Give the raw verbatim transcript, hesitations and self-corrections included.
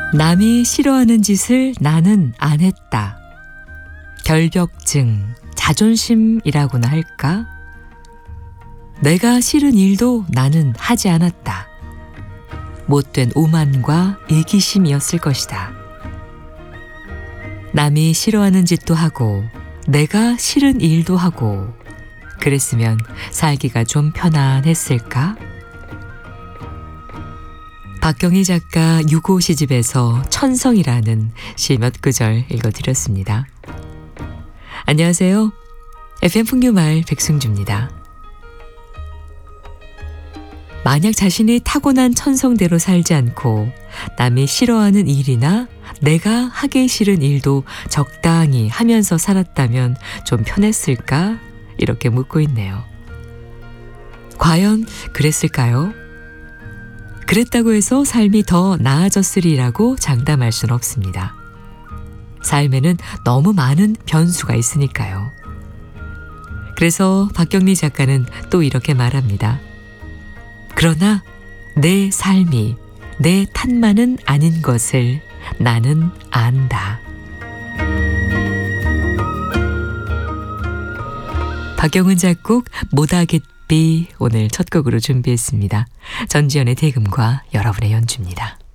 남이 싫어하는 짓을 나는 안 했다. 결벽증, 자존심이라고나 할까? 내가 싫은 일도 나는 하지 않았다. 못된 오만과 이기심이었을 것이다. 남이 싫어하는 짓도 하고 내가 싫은 일도 하고 그랬으면 살기가 좀 편안했을까? 박경희 작가 유고 시집에서 천성이라는 시 몇 구절 읽어드렸습니다. 안녕하세요. 에프엠 풍류마을 백승주입니다. 만약 자신이 타고난 천성대로 살지 않고 남이 싫어하는 일이나 내가 하기 싫은 일도 적당히 하면서 살았다면 좀 편했을까? 이렇게 묻고 있네요. 과연 그랬을까요? 그랬다고 해서 삶이 더 나아졌으리라고 장담할 수는 없습니다. 삶에는 너무 많은 변수가 있으니까요. 그래서 박경리 작가는 또 이렇게 말합니다. 그러나 내 삶이 내 탓만은 아닌 것을 나는 안다. 박경은 작곡 모다갯비 오늘 첫 곡으로 준비했습니다. 전지현의 대금과 여러분의 연주입니다.